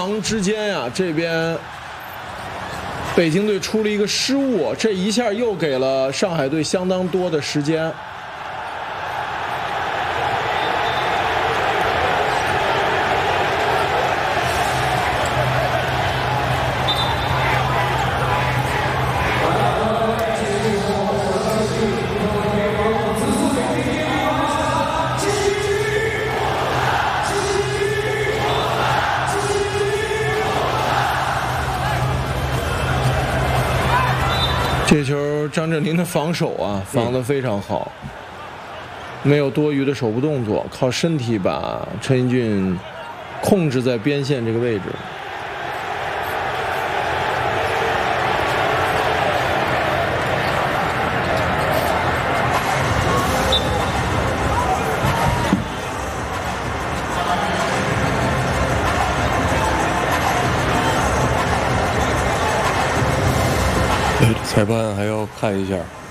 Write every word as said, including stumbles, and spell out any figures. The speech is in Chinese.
忙之间呀、啊，这边北京队出了一个失误，这一下又给了上海队相当多的时间。这球张镇麟的防守啊，防得非常好，没有多余的手部动作，靠身体把陈英俊控制在边线这个位置。 裁判还要看一下。